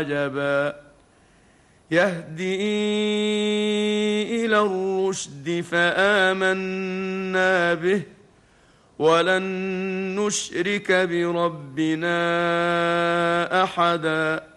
عجبا يهدي إلى الرشد فآمنا به ولن نشرك بربنا أحدا